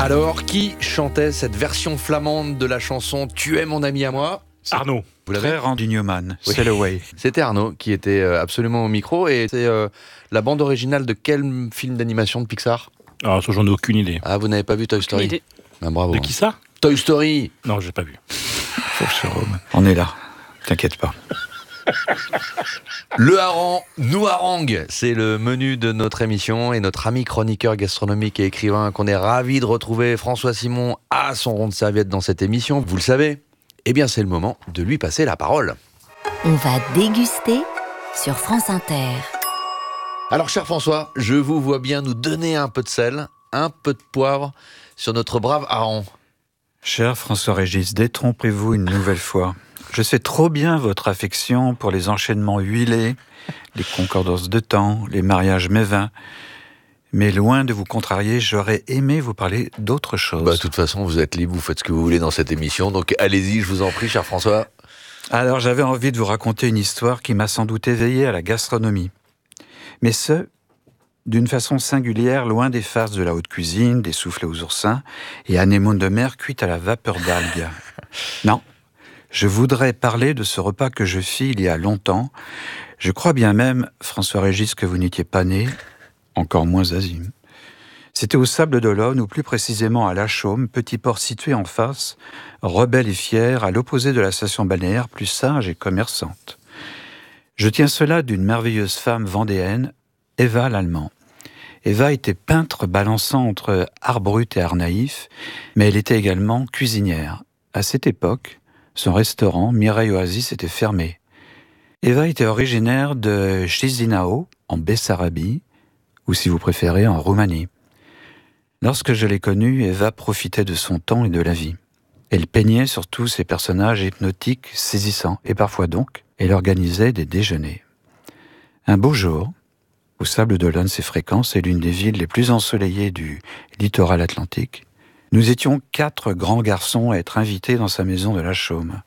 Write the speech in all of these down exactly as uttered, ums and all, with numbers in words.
Alors, qui chantait cette version flamande de la chanson « Tu es mon ami à moi » ? Arnaud. Vous l'avez ? Frère Randy Newman, Oui. Sail Away. C'était Arnaud qui était absolument au micro. Et c'est euh, la bande originale de quel film d'animation de Pixar ? Alors, ça, j'en ai aucune idée. Ah, vous n'avez pas vu Toy Aucune Story ? idée. Ben, bravo. De qui ça ? Toy Story. Non, j'ai pas vu. Pauvre Jérôme. On est là, t'inquiète pas. Le hareng nous harangue, c'est le menu de notre émission et notre ami chroniqueur gastronomique et écrivain qu'on est ravi de retrouver, François Simon, a son rond de serviette dans cette émission, vous le savez. Eh bien, c'est le moment de lui passer la parole. On va déguster sur France Inter. Alors, cher François, je vous vois bien nous donner un peu de sel, un peu de poivre sur notre brave hareng. Cher François-Régis, détrompez-vous une nouvelle fois. Je sais trop bien votre affection pour les enchaînements huilés, les concordances de temps, les mariages mévins. Mais loin de vous contrarier, j'aurais aimé vous parler d'autre chose. Bah, de toute façon, vous êtes libre, vous faites ce que vous voulez dans cette émission, donc allez-y, je vous en prie, cher François. Alors, j'avais envie de vous raconter une histoire qui m'a sans doute éveillé à la gastronomie. Mais ce, d'une façon singulière, loin des farces de la haute cuisine, des soufflets aux oursins et anémones de mer cuites à la vapeur d'algues. Non. Je voudrais parler de ce repas que je fis il y a longtemps. Je crois bien même, François-Régis, que vous n'étiez pas né, encore moins Azim. C'était au Sable d'Olonne, ou plus précisément à La Chaume, petit port situé en face, rebelle et fier, à l'opposé de la station balnéaire, plus sage et commerçante. Je tiens cela d'une merveilleuse femme vendéenne, Eva l'Allemand. Eva était peintre balançant entre art brut et art naïf, mais elle était également cuisinière. À cette époque, son restaurant, Mireille Oasis, était fermé. Eva était originaire de Chisinau, en Bessarabie, ou si vous préférez, en Roumanie. Lorsque je l'ai connue, Eva profitait de son temps et de la vie. Elle peignait surtout ses personnages hypnotiques, saisissants, et parfois donc, elle organisait des déjeuners. Un beau jour, au Sable d'Olonne, c'est fréquent, c'est l'une des villes les plus ensoleillées du littoral atlantique, nous étions quatre grands garçons à être invités dans sa maison de La Chaume.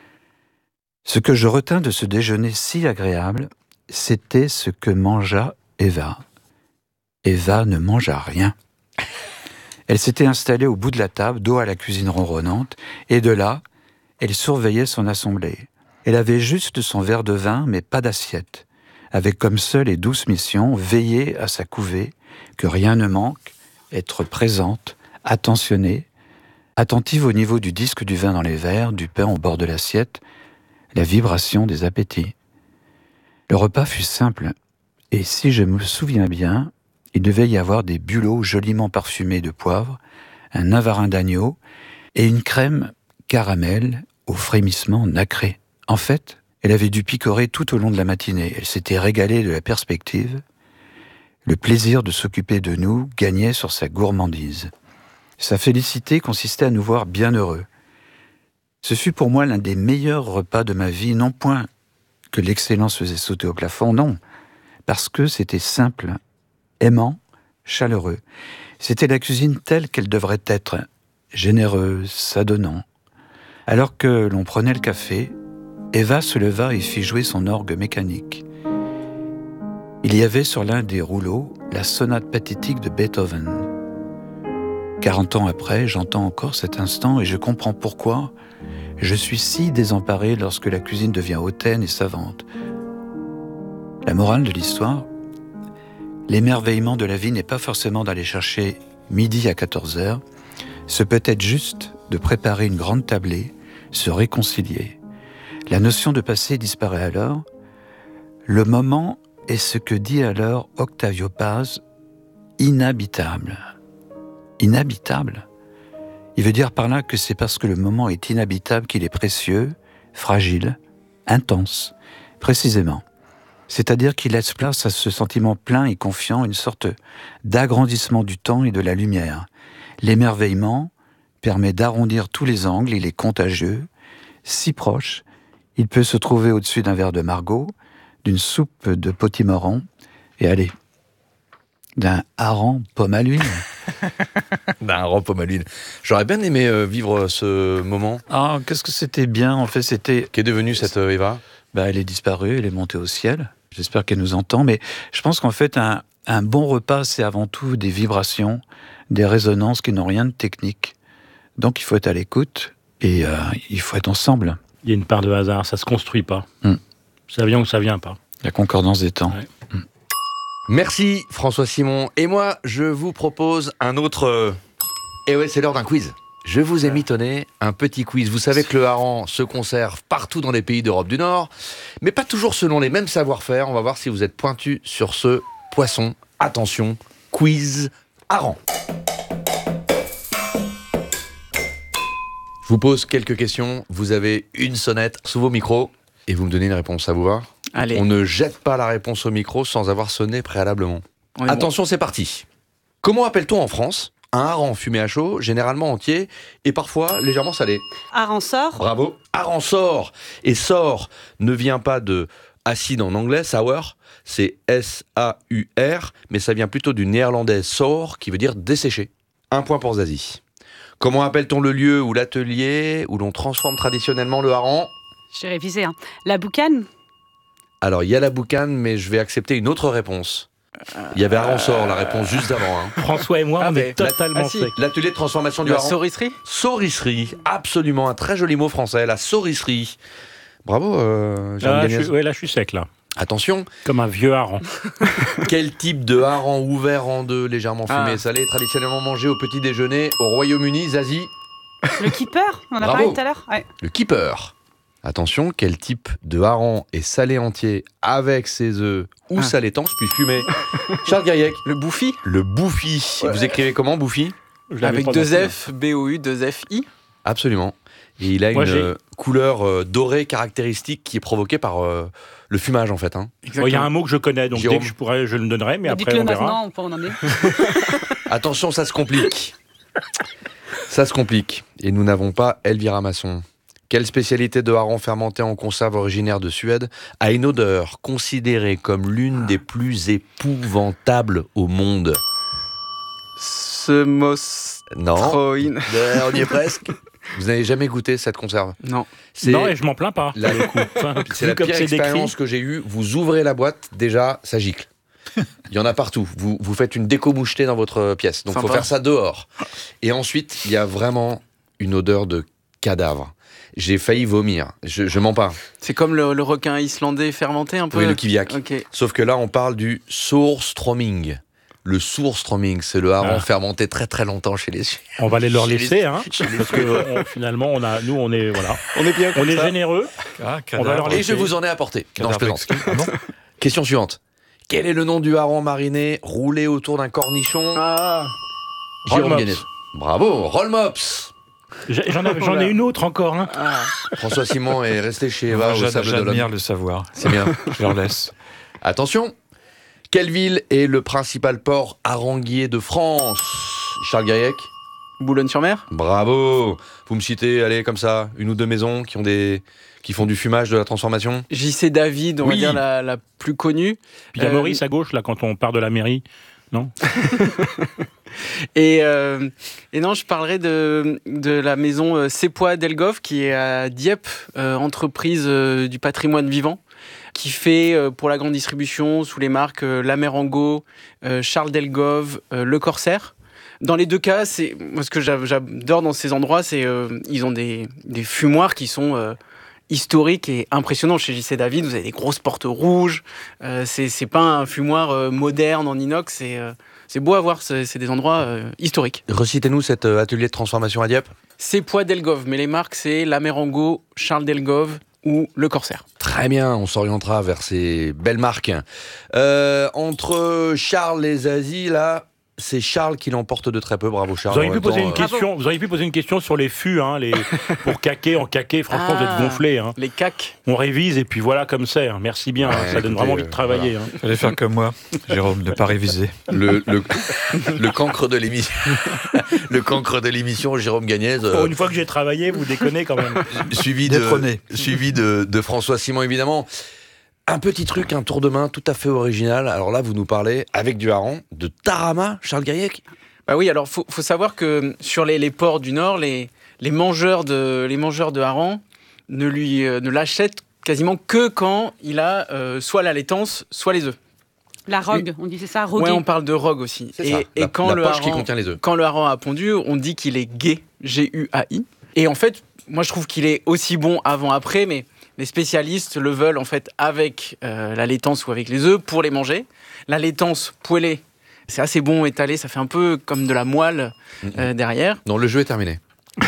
Ce que je retins de ce déjeuner si agréable, c'était ce que mangea Eva. Eva ne mangea rien. Elle s'était installée au bout de la table, dos à la cuisine ronronnante, et de là, elle surveillait son assemblée. Elle avait juste son verre de vin, mais pas d'assiette, avec comme seule et douce mission veiller à sa couvée, que rien ne manque, être présente, attentionnée, attentive au niveau du disque du vin dans les verres, du pain au bord de l'assiette, la vibration des appétits. Le repas fut simple, et si je me souviens bien, il devait y avoir des bulots joliment parfumés de poivre, un navarin d'agneau et une crème caramel au frémissement nacré. En fait, elle avait dû picorer tout au long de la matinée. Elle s'était régalée de la perspective. Le plaisir de s'occuper de nous gagnait sur sa gourmandise. Sa félicité consistait à nous voir bien heureux. Ce fut pour moi l'un des meilleurs repas de ma vie, non point que l'excellence faisait sauter au plafond, non, parce que c'était simple, aimant, chaleureux. C'était la cuisine telle qu'elle devrait être, généreuse, s'adonnant. Alors que l'on prenait le café, Eva se leva et fit jouer son orgue mécanique. Il y avait sur l'un des rouleaux la sonate pathétique de Beethoven. Quarante ans après, j'entends encore cet instant et je comprends pourquoi je suis si désemparé lorsque la cuisine devient hautaine et savante. La morale de l'histoire, l'émerveillement de la vie n'est pas forcément d'aller chercher midi à quatorze heures, ce peut être juste de préparer une grande tablée, se réconcilier. La notion de passé disparaît alors. Le moment est ce que dit alors Octavio Paz, inhabitable. Inhabitable. Il veut dire par là que c'est parce que le moment est inhabitable qu'il est précieux, fragile, intense, précisément. C'est-à-dire qu'il laisse place à ce sentiment plein et confiant, une sorte d'agrandissement du temps et de la lumière. L'émerveillement permet d'arrondir tous les angles, il est contagieux, si proche, il peut se trouver au-dessus d'un verre de Margaux, d'une soupe de potimarron, et allez, d'un hareng pomme à l'huile. D'un hareng pomme à l'huile. J'aurais bien aimé euh, vivre ce moment. Ah, qu'est-ce que c'était bien, en fait, c'était... Qu'est devenue cette euh, Eva ? Bah, elle est disparue, elle est montée au ciel. J'espère qu'elle nous entend, mais je pense qu'en fait, un, Un bon repas, c'est avant tout des vibrations, des résonances qui n'ont rien de technique. Donc il faut être à l'écoute et euh, il faut être ensemble. Il y a une part de hasard, ça se construit pas. Mm. Ça vient ou ça vient pas. La concordance des temps. Ouais. Mm. Merci François Simon. Et moi, je vous propose un autre... Euh... Et ouais, c'est l'heure d'un quiz. Je vous ai mitonné un petit quiz. Vous savez que le hareng se conserve partout dans les pays d'Europe du Nord, mais pas toujours selon les mêmes savoir-faire. On va voir si vous êtes pointu sur ce poisson. Attention, quiz hareng. Je vous pose quelques questions. Vous avez une sonnette sous vos micros et vous me donnez une réponse. Ça vous va ? Allez. On ne jette pas la réponse au micro sans avoir sonné préalablement. Attention, bon. C'est parti. Comment appelle-t-on en France un hareng fumé à chaud, généralement entier, et parfois légèrement salé? Hareng-sort. Bravo. Hareng-sort. Et sort ne vient pas de acide en anglais, sour, c'est S A U R, mais ça vient plutôt du néerlandais sour, qui veut dire desséché. Un point pour Zazie. Comment appelle-t-on le lieu ou l'atelier où l'on transforme traditionnellement le hareng? J'ai révisé. Hein. La boucane. Alors, il y a la boucane, mais je vais accepter une autre réponse. Il y avait Hareng-sort, la réponse juste d'avant. Hein. François et moi, ah on est totalement ah, secs. si. L'atelier de transformation du la hareng. Saurisserie. Saurisserie, absolument, un très joli mot français, la saurisserie. Bravo, euh, là, je suis, ouais, là, je suis sec, là. Attention. Comme un vieux hareng. Quel type de hareng ouvert en deux, légèrement fumé ah. et salé, traditionnellement mangé au petit déjeuner au Royaume-Uni, Zazie? Le keeper, on en a Bravo. parlé tout à l'heure. Ouais. Le keeper. Attention, quel type de hareng est salé entier avec ses œufs ou ah. salé tanche puis fumé? Charles Gaillac. Le bouffi. Le bouffi. Ouais. Vous écrivez comment, bouffi? Avec deux F, B O U, deux F I. Absolument. Et il a Moi, une euh, couleur euh, dorée caractéristique qui est provoquée par euh, le fumage, en fait. Hein. Il bon, y a un mot que je connais, donc Jérôme. Dès que je pourrais, je le donnerai, mais, mais après on verra. Maintenant, on peut en nommer. Attention, ça se complique. Ça se complique. Et nous n'avons pas Elvira Masson. Quelle spécialité de hareng fermenté en conserve originaire de Suède a une odeur considérée comme l'une des plus épouvantables au monde? Semostroïne. Non, on y est presque. Vous n'avez jamais goûté cette conserve? Non. C'est non, et je m'en plains pas. La, enfin, c'est la pire expérience que j'ai eue. Vous ouvrez la boîte, déjà, ça gicle. Il y en a partout. Vous, vous faites une déco mouchetée dans votre pièce. Donc, il faut faire ça dehors. Et ensuite, il y a vraiment une odeur de cadavre. J'ai failli vomir. Je, je mens pas. C'est comme le, le requin islandais fermenté un peu? Oui, le kiviak. Okay. Sauf que là, on parle du surströmming. Le surströmming, c'est le hareng ah. fermenté très très longtemps chez les Suisses. On va les leur laisser, les... hein, parce que on, finalement, on a, nous, on est voilà, on est bien, on est ça. généreux. Ah, on va leur laisser. Et je vous en ai apporté. Non, je plaisante. Non. Question suivante. Quel est le nom du hareng mariné roulé autour d'un cornichon? Ah. Jérôme Gagné. Bravo, roll-mops. J'en ai, j'en ai une autre encore. Hein. Ah. François Simon est resté chez Eva au Sable d'Olonne. J'admire le savoir. C'est bien. Je leur laisse. Attention. Quelle ville est le principal port harenguier de France? Charles Gaillac. Boulogne-sur-Mer. Bravo. Vous me citez, allez, comme ça, une ou deux maisons qui ont des... qui font du fumage, de la transformation? J C David, on oui. va dire la, la plus connue. Puis il y a euh... Maurice à gauche, là, quand on part de la mairie. Non. et, euh, et non, je parlerai de, de la maison euh, Sepois Delgove, qui est à Dieppe, euh, entreprise euh, du patrimoine vivant, qui fait euh, pour la grande distribution sous les marques euh, Lamerango, euh, Charles Delgove, euh, Le Corsaire. Dans les deux cas, c'est, moi, ce que j'adore dans ces endroits, c'est euh, ils ont des, des fumoirs qui sont euh, historiques et impressionnants. Chez J C David, vous avez des grosses portes rouges. Euh, c'est, c'est pas un fumoir euh, moderne en inox. C'est, euh, c'est beau à voir. C'est, c'est des endroits euh, historiques. Recitez-nous cet euh, atelier de transformation à Dieppe. Sepois Delgove, mais les marques, c'est Lamerango, Charles Delgove ou Le Corsaire. Très bien, on s'orientera vers ces belles marques. Euh, entre Charles et Zazie, là, c'est Charles qui l'emporte de très peu. Bravo Charles. Vous auriez, pu poser, temps, une euh... question, vous auriez pu poser une question sur les fûts, hein, les, pour caquer, en caquer. Franchement, ah, vous êtes gonflés. Hein. Les cacs. On révise et puis voilà comme c'est. Hein. Merci bien, ouais, hein, ça écoutez, donne vraiment envie de travailler. Voilà. Hein. Fallait faire comme moi, Jérôme, ne pas réviser. Le, le, le cancre de l'émission. Le cancre de l'émission, Jérôme Gagnez. Euh... Oh, une fois que j'ai travaillé, vous déconnez quand même. Suivi, de, suivi de, de François Simon, évidemment. Un petit truc, un tour de main tout à fait original. Alors là, vous nous parlez, avec du hareng, de tarama, Charles Gaillac. Bah oui, alors faut, faut savoir que sur les, les ports du Nord, les, les mangeurs de les mangeurs de hareng ne lui euh, ne l'achètent quasiment que quand il a euh, soit la laitance, soit les œufs. La rogue, on dit c'est ça, rogué. Ouais, on parle de rogue aussi. C'est et, ça, et la, quand la le poche hareng, qui contient les œufs. Quand le hareng a pondu, on dit qu'il est gai, G U A I. Et en fait, moi je trouve qu'il est aussi bon avant-après, mais les spécialistes le veulent en fait avec euh, la laitance ou avec les œufs pour les manger. La laitance poêlée, c'est assez bon étalé, ça fait un peu comme de la moelle euh, derrière. Non, le jeu est terminé.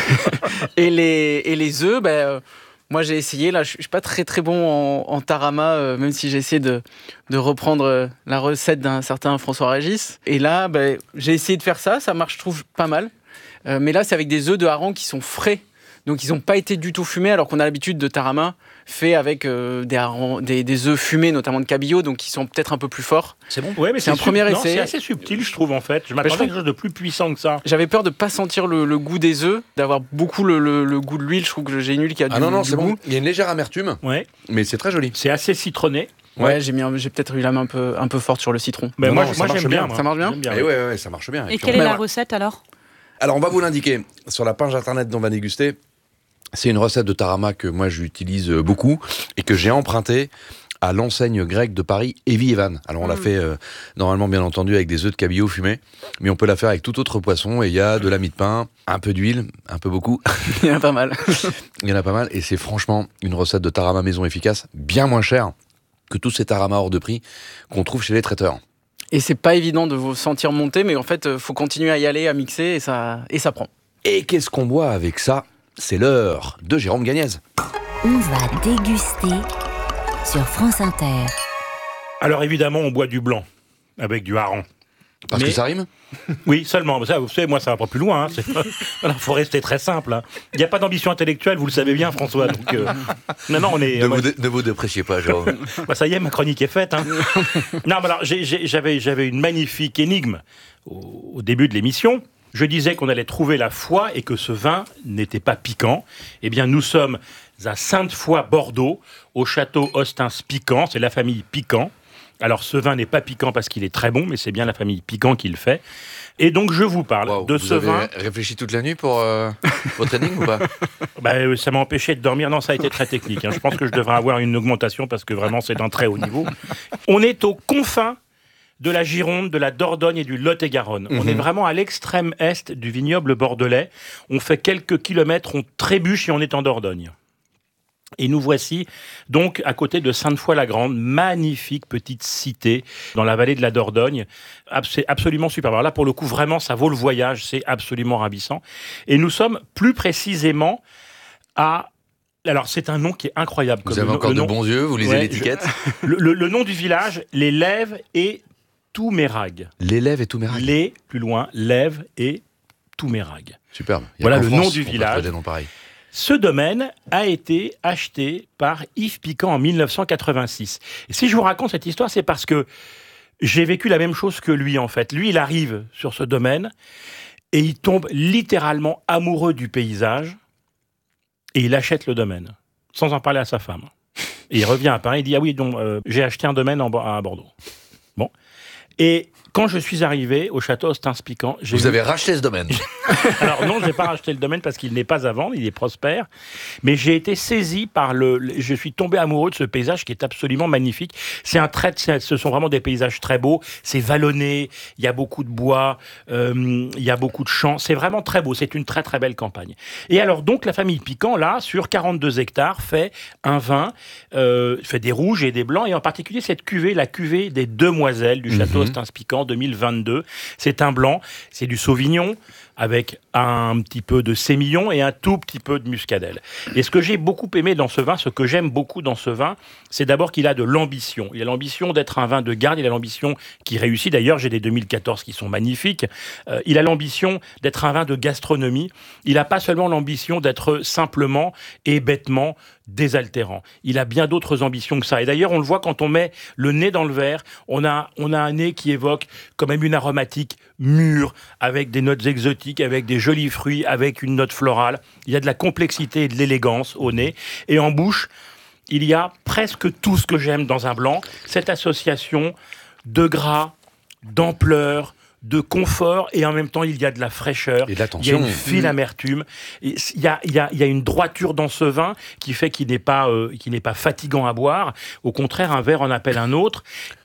et, les, et les œufs, ben, euh, moi j'ai essayé, là je ne suis pas très très bon en, en tarama, euh, même si j'ai essayé de, de reprendre euh, la recette d'un certain François Régis. Et là, ben, j'ai essayé de faire ça, ça marche je trouve pas mal. Euh, mais là c'est avec des œufs de hareng qui sont frais. Donc ils n'ont pas été du tout fumés, alors qu'on a l'habitude de tarama fait avec euh, des, harengs, des, des œufs fumés, notamment de cabillaud, donc qui sont peut-être un peu plus forts. C'est bon. Ouais, mais c'est, c'est un sub... premier non, essai. C'est assez subtil, je trouve en fait. Je m'attendais à quelque chose de plus puissant que ça. J'avais peur de ne pas sentir le, le goût des œufs, d'avoir beaucoup le, le, le goût de l'huile. Je trouve que j'ai une huile qui a du, Ah non, non, du c'est goût. bon. Il y a une légère amertume, Ouais. mais c'est très joli. C'est assez citronné. Ouais, Ouais. j'ai, mis un- j'ai peut-être eu la main un peu, un peu forte sur le citron. Mais Non, moi, non, je- ça moi marche j'aime bien. bien. moi. Ça marche bien J'aime Et oui. ouais, ouais, ouais, ça marche bien. Et puis quelle on- est Mais la ouais. recette alors? Alors, on va vous l'indiquer sur la page internet d'On va déguster. C'est une recette de tarama que moi j'utilise beaucoup et que j'ai empruntée à l'enseigne grecque de Paris, Evie Evan. Alors on l'a Mm. fait euh, normalement bien entendu avec des œufs de cabillaud fumés, mais on peut la faire avec tout autre poisson et il y a de la mie de pain, un peu d'huile, un peu beaucoup, Il y en a pas mal. il y en a pas mal et c'est franchement une recette de tarama maison efficace, bien moins chère que tous ces taramas hors de prix qu'on trouve chez les traiteurs. Et c'est pas évident de vous sentir monter, mais en fait, il faut continuer à y aller, à mixer, et ça, et ça prend. Et qu'est-ce qu'on boit avec ça? C'est l'heure de Jérôme Gagnez. On va déguster sur France Inter. Alors évidemment, on boit du blanc avec du hareng. Parce Mais- que ça rime? Oui, seulement. Ça, vous savez, moi, ça va pas plus loin. Il voilà, faut rester très simple. hein. Il n'y a pas d'ambition intellectuelle, vous le savez bien, François. Donc, euh, non, non, on est. Ne moi, vous, dé- ne vous dépréciez pas, Jérôme. bah, ça y est, ma chronique est faite. hein. non, mais alors, j'ai- j'ai- j'avais, j'avais une magnifique énigme au, au début de l'émission. Je disais qu'on allait trouver la foi et que ce vin n'était pas piquant. Eh bien, nous sommes à Sainte-Foy, Bordeaux, au château Ostens-Piquant. C'est la famille Piquant. Alors, ce vin n'est pas piquant parce qu'il est très bon, mais c'est bien la famille Piquant qui le fait. Et donc, je vous parle Wow, de vous ce avez vin. réfléchi toute la nuit pour euh, votre énigme ou pas? Bah, euh, ça m'a empêché de dormir. Non, ça a été très technique. hein. Je pense que je devrais avoir une augmentation parce que vraiment, c'est d'un très haut niveau. On est aux confins de la Gironde, de la Dordogne et du Lot-et-Garonne. On Mhm. est vraiment à l'extrême est du vignoble bordelais. On fait quelques kilomètres, on trébuche et on est en Dordogne. Et nous voici donc à côté de Sainte-Foy-la-Grande, magnifique petite cité dans la vallée de la Dordogne. Ab- C'est absolument super. Alors là, pour le coup, vraiment, ça vaut le voyage, c'est absolument ravissant. Et nous sommes plus précisément à... Alors, c'est un nom qui est incroyable. Vous comme avez le- encore le de nom- bons yeux, vous lisez Ouais, l'étiquette. le, le- le nom du village, les Lèves et Toumérag. L'élève et tout mes Les, plus loin, Lèves et Toumérag. Superbe. Il y a Voilà qu'en le France nom du qu'on peut village. trouver des noms pareils. Ce domaine a été acheté par Yves Piquant en mille neuf cent quatre-vingt-six. Et si je vous raconte cette histoire, c'est parce que j'ai vécu la même chose que lui, en fait. Lui, il arrive sur ce domaine et il tombe littéralement amoureux du paysage et il achète le domaine, sans en parler à sa femme. Et il revient à Paris, il dit « Ah oui, donc, euh, j'ai acheté un domaine en, Bo- à Bordeaux. » Bon. Et quand je suis arrivé au château Ostens-Piquant, j'ai Vous vu- avez racheté ce domaine. alors non, je n'ai pas racheté le domaine parce qu'il n'est pas à vendre, il est prospère. Mais j'ai été saisi par le, le- je suis tombé amoureux de ce paysage qui est absolument magnifique. C'est un trait, c'est- ce sont vraiment des paysages très beaux. C'est vallonné, il y a beaucoup de bois, euh, il y a beaucoup de champs. C'est vraiment très beau. C'est une très très belle campagne. Et alors donc la famille Piquant là, sur quarante-deux hectares, fait un vin, euh, fait des rouges et des blancs et en particulier cette cuvée, la cuvée des Demoiselles du château Mhm. Ostens-Piquant deux mille vingt-deux. C'est un blanc, c'est du Sauvignon avec un petit peu de sémillon et un tout petit peu de muscadelle. Et ce que j'ai beaucoup aimé dans ce vin, ce que j'aime beaucoup dans ce vin, c'est d'abord qu'il a de l'ambition. Il a l'ambition d'être un vin de garde, il a l'ambition qui réussit. D'ailleurs, j'ai des deux mille quatorze qui sont magnifiques. Euh, il a l'ambition d'être un vin de gastronomie. Il n'a pas seulement l'ambition d'être simplement et bêtement désaltérant. Il a bien d'autres ambitions que ça. Et d'ailleurs, on le voit quand on met le nez dans le verre, on a, on a un nez qui évoque quand même une aromatique mûre, avec des notes exotiques, avec des jolis fruits, avec une note florale. Il y a de la complexité et de l'élégance au nez. Et en bouche, il y a presque tout ce que j'aime dans un blanc. Cette association de gras, d'ampleur, de confort, et en même temps, il y a de la fraîcheur. Et de Il y a l'attention. une fine amertume. Et Il y a, il y, a, il y a une droiture dans ce vin qui fait qu'il n'est pas, euh, qu'il n'est pas fatigant à boire. Au contraire, un verre en appelle un autre.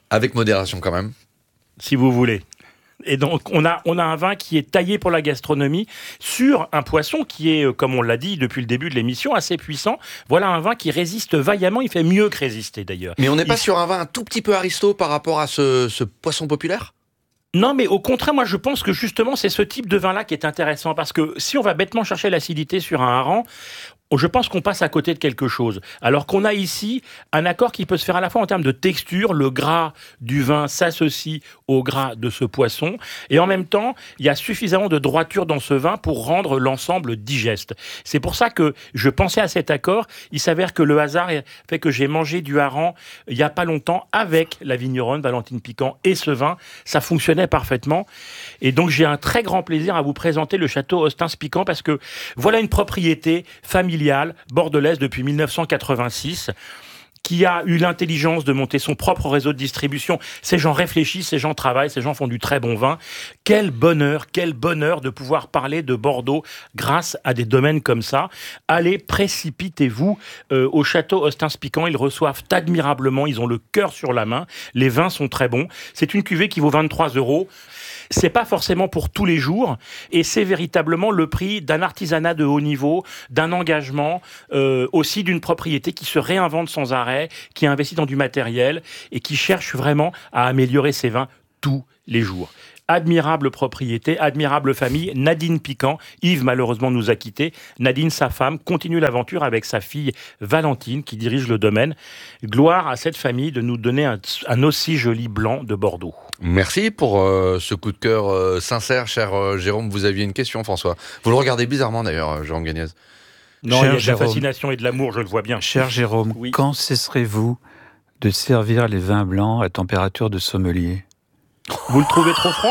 Avec modération quand même. Si vous voulez. Et donc, on a, on a un vin qui est taillé pour la gastronomie sur un poisson qui est, comme on l'a dit depuis le début de l'émission, assez puissant. Voilà un vin qui résiste vaillamment. Il fait mieux que résister, d'ailleurs. Mais on n'est pas Il... sur un vin un tout petit peu aristo par rapport à ce, ce poisson populaire ? Non, mais au contraire, moi, je pense que justement, c'est ce type de vin-là qui est intéressant. Parce que si on va bêtement chercher l'acidité sur un hareng, je pense qu'on passe à côté de quelque chose. Alors qu'on a ici un accord qui peut se faire à la fois en termes de texture, le gras du vin s'associe au gras de ce poisson, et en même temps, il y a suffisamment de droiture dans ce vin pour rendre l'ensemble digeste. C'est pour ça que je pensais à cet accord. Il s'avère que le hasard fait que j'ai mangé du hareng il n'y a pas longtemps avec la vigneronne Valentine Piquant et ce vin. Ça fonctionnait parfaitement. Et donc, j'ai un très grand plaisir à vous présenter le château Ostens-Piquant parce que voilà une propriété familiale bordelaise depuis mille neuf cent quatre-vingt-six, qui a eu l'intelligence de monter son propre réseau de distribution. Ces gens réfléchissent, ces gens travaillent, ces gens font du très bon vin. Quel bonheur, quel bonheur de pouvoir parler de Bordeaux grâce à des domaines comme ça. Allez, précipitez-vous euh, au château Ostens-Piquant. Ils reçoivent admirablement, ils ont le cœur sur la main. Les vins sont très bons. C'est une cuvée qui vaut vingt-trois euros. C'est pas forcément pour tous les jours, et c'est véritablement le prix d'un artisanat de haut niveau, d'un engagement, euh, aussi d'une propriété qui se réinvente sans arrêt, qui investit dans du matériel et qui cherche vraiment à améliorer ses vins tous les jours. Admirable propriété, admirable famille. Nadine Piquant, Yves malheureusement nous a quittés. Nadine, sa femme, continue l'aventure avec sa fille Valentine qui dirige le domaine. Gloire à cette famille de nous donner un, un aussi joli blanc de Bordeaux. Merci pour euh, ce coup de cœur euh, sincère, cher euh, Jérôme. Vous aviez une question, François. Vous le regardez bizarrement d'ailleurs, euh, Jérôme Gagnez. Non, Cher il y a de Jérôme. la fascination et de l'amour, je le vois bien. Cher Jérôme, Oui. quand cesserez-vous de servir les vins blancs à température de sommelier ? Vous le trouvez trop franc ?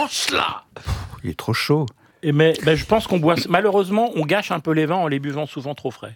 Il est trop chaud. Et mais ben, je pense qu'on boit. Malheureusement, on gâche un peu les vins en les buvant souvent trop frais.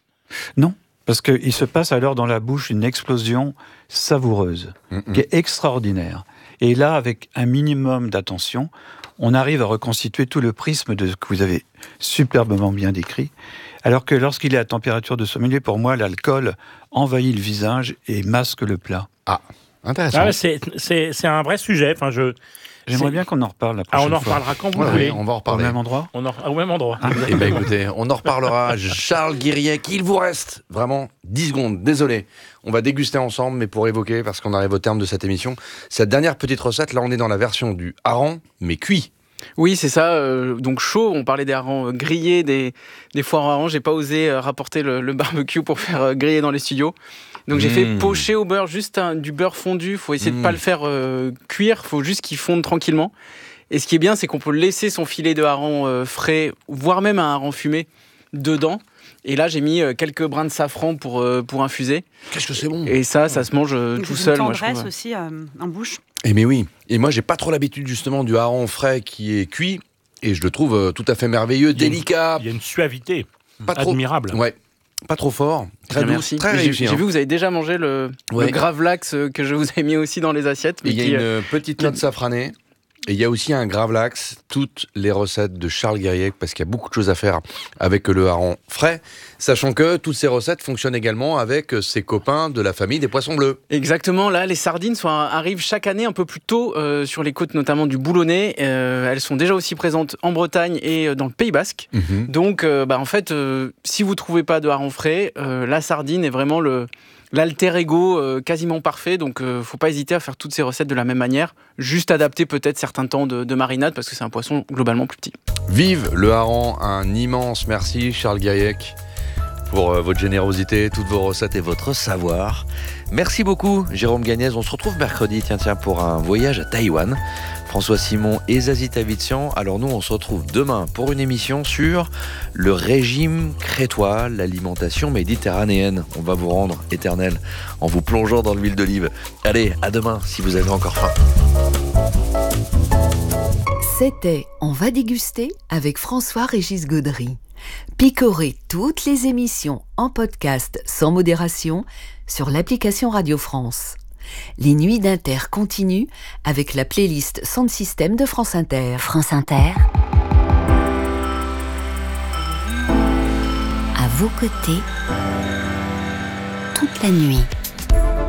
Non, parce qu'il se passe alors dans la bouche une explosion savoureuse, Mm-mm. qui est extraordinaire. Et là, avec un minimum d'attention, on arrive à reconstituer tout le prisme de ce que vous avez superbement bien décrit. Alors que lorsqu'il est à température de sommelier, pour moi, l'alcool envahit le visage et masque le plat. Ah, intéressant. Ah, c'est, c'est, c'est un vrai sujet. Enfin, je, J'aimerais c'est- bien qu'on en reparle la Ah, prochaine on en fois. reparlera quand vous Ouais, voulez. ouais, on va en Au reparler. même endroit. On en, au même endroit. Eh bien écoutez, on en reparlera. Charles Guiriec, il vous reste vraiment dix secondes, désolé. On va déguster ensemble, mais pour évoquer, parce qu'on arrive au terme de cette émission, cette dernière petite recette, là on est dans la version du hareng, mais cuit. Oui, c'est ça. euh, donc chaud, on parlait des harengs euh, grillés, des, des foires à harengs. J'ai pas osé euh, rapporter le, le barbecue pour faire euh, griller dans les studios. Donc j'ai Mmh. fait pocher au beurre, juste un- du beurre fondu. Faut essayer Mmh. de pas le faire euh, cuire, faut juste qu'il fonde tranquillement. Et ce qui est bien, c'est qu'on peut laisser son filet de hareng euh, frais, voire même un hareng fumé, dedans. Et là, j'ai mis euh, quelques brins de safran pour, euh, pour infuser. Qu'est-ce que c'est bon. Et ça, ça se mange euh, Donc, tout c'est seul, une moi, je tendresse trouve. aussi euh, en bouche. Eh mais oui, et moi j'ai pas trop l'habitude justement du hareng frais qui est cuit, et je le trouve euh, tout à fait merveilleux, Il y a une- délicat, Il y a une suavité pas trop, admirable. ouais, pas trop fort, très Bien, doux, merci. très Mais j'ai- réussi. J'ai hein. vu que vous avez déjà mangé le, Ouais. le gravlax euh, que je vous ai mis aussi dans les assiettes. Et mais il y a qui, une euh, petite note safranée. Et il y a aussi un gravlax, toutes les recettes de Charles Guiriec, parce qu'il y a beaucoup de choses à faire avec le hareng frais, sachant que toutes ces recettes fonctionnent également avec ses copains de la famille des poissons bleus. Exactement, là les sardines sont, arrivent chaque année un peu plus tôt euh, sur les côtes notamment du Boulonnais. Euh, elles sont déjà aussi présentes en Bretagne et euh, dans le Pays Basque. Donc euh, bah, en fait, euh, si vous trouvez pas de hareng frais, euh, la sardine est vraiment le, l'alter ego euh, quasiment parfait. Donc euh, faut pas hésiter à faire toutes ces recettes de la même manière, juste adapter peut-être certains temps de, de marinade parce que c'est un poisson globalement plus petit. Vive le hareng, un immense merci Charles Guiriec pour euh, votre générosité, toutes vos recettes et votre savoir. Merci beaucoup Jérôme Gagnez, on se retrouve mercredi tiens, tiens, pour un voyage à Taïwan. François Simon et Zazie Tavitsian. Alors nous on se retrouve demain pour une émission sur le régime crétois, l'alimentation méditerranéenne. On va vous rendre éternel en vous plongeant dans l'huile d'olive. Allez, à demain si vous avez encore faim. C'était On va déguster avec François-Régis Gaudry. Picorez toutes les émissions en podcast sans modération sur l'application Radio France. Les nuits d'Inter continuent avec la playlist Sound System de France Inter. France Inter. À vos côtés, toute la nuit.